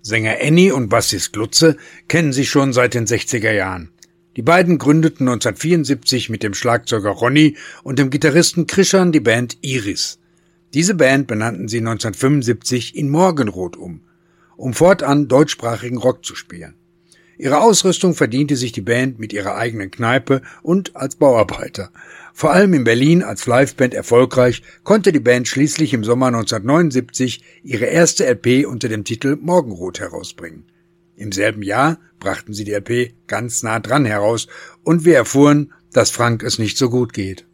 Sänger Enni und Bassist Lutze kennen sich schon seit den 60er Jahren. Die beiden gründeten 1974 mit dem Schlagzeuger Ronny und dem Gitarristen Krishan die Band Iris. Diese Band benannten sie 1975 in Morgenrot um fortan deutschsprachigen Rock zu spielen. Ihre Ausrüstung verdiente sich die Band mit ihrer eigenen Kneipe und als Bauarbeiter. Vor allem in Berlin als Liveband erfolgreich, konnte die Band schließlich im Sommer 1979 ihre erste LP unter dem Titel Morgenrot herausbringen. Im selben Jahr brachten sie die LP Ganz nah dran heraus und wir erfuhren, dass Frank es nicht so gut geht.